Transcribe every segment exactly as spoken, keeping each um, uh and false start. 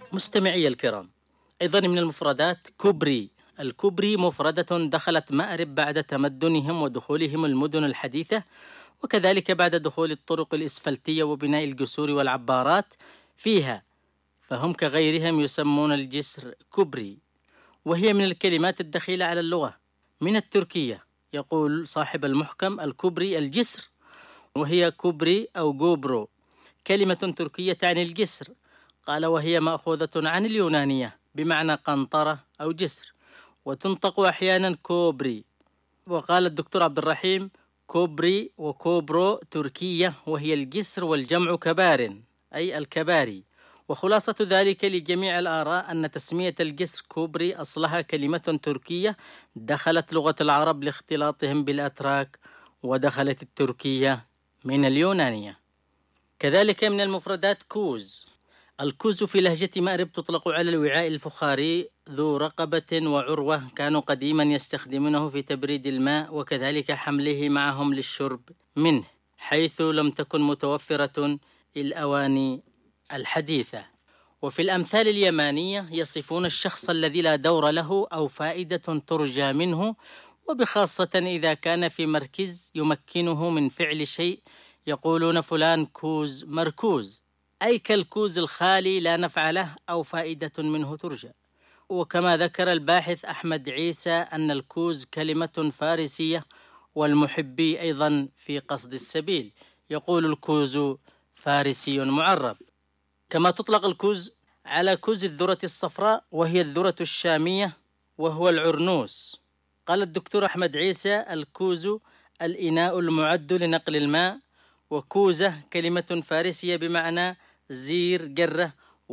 مستمعي الكرام، أيضا من المفردات كوبري. الكوبري مفردة دخلت مأرب بعد تمدنهم ودخولهم المدن الحديثة، وكذلك بعد دخول الطرق الإسفلتية وبناء الجسور والعبارات فيها، فهم كغيرهم يسمون الجسر كوبري. وهي من الكلمات الدخيلة على اللغة من التركية. يقول صاحب المحكم: الكوبري الجسر، وهي كوبري أو جوبرو، كلمة تركية تعني الجسر. قال: وهي مأخوذة عن اليونانية بمعنى قنطرة أو جسر، وتنطق أحيانا كوبري. وقال الدكتور عبد الرحيم: كوبري وكوبرو تركية، وهي الجسر والجمع كبار أي الكباري. وخلاصة ذلك لجميع الآراء أن تسمية الجسر كوبري أصلها كلمة تركية دخلت لغة العرب لاختلاطهم بالأتراك، ودخلت التركية من اليونانية. كذلك من المفردات كوز. الكوز في لهجة مأرب تطلق على الوعاء الفخاري ذو رقبة وعروة، كانوا قديما يستخدمونه في تبريد الماء وكذلك حمله معهم للشرب منه، حيث لم تكن متوفرة الأواني الحديثة. وفي الأمثال اليمانية يصفون الشخص الذي لا دور له أو فائدة ترجى منه، وبخاصة إذا كان في مركز يمكنه من فعل شيء، يقولون فلان كوز مركوز، أي كالكوز الخالي لا نفع له أو فائدة منه ترجى. وكما ذكر الباحث أحمد عيسى أن الكوز كلمة فارسية، والمحبي أيضا في قصد السبيل، يقول الكوز فارسي معرب. كما تطلق الكوز على كوز الذرة الصفراء، وهي الذرة الشامية، وهو العرنوس. قال الدكتور أحمد عيسى: الكوز الإناء المعد لنقل الماء. وكوزة كلمة فارسية بمعنى زير جرة،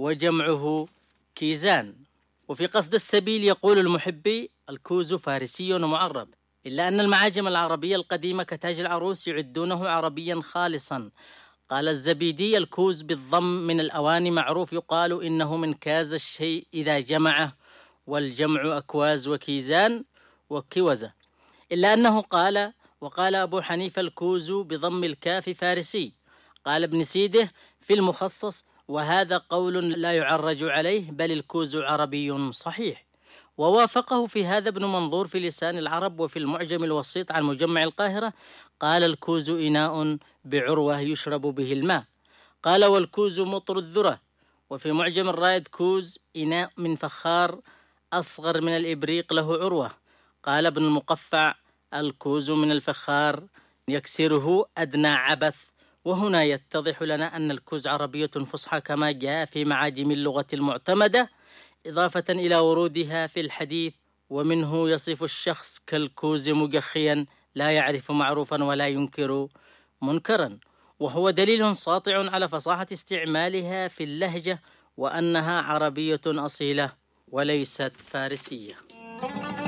وجمعه كيزان. وفي قصد السبيل يقول المحبي: الكوز فارسي معرب، إلا أن المعاجم العربية القديمة كتاج العروس يعدونه عربيا خالصا. قال الزبيدي: الكوز بالضم من الأواني معروف، يقال إنه من كاز الشيء إذا جمعه، والجمع أكواز وكيزان وكوزة. إلا أنه قال: وقال أبو حنيفة: الكوز بضم الكاف فارسي. قال ابن سيده في المخصص: وهذا قول لا يعرج عليه، بل الكوز عربي صحيح. ووافقه في هذا ابن منظور في لسان العرب، وفي المعجم الوسيط عن مجمع القاهرة قال: الكوز إناء بعروة يشرب به الماء. قال: والكوز مطر الذرة. وفي معجم الرائد: كوز إناء من فخار أصغر من الإبريق له عروة. قال ابن المقفع: الكوز من الفخار يكسره أدنى عبث. وهنا يتضح لنا أن الكوز عربية فصحى كما جاء في معاجم اللغة المعتمدة، إضافة إلى ورودها في الحديث. ومنه يصف الشخص كالكوز مجخيا لا يعرف معروفا ولا ينكر منكرا، وهو دليل ساطع على فصاحة استعمالها في اللهجة، وأنها عربية أصيلة وليست فارسية.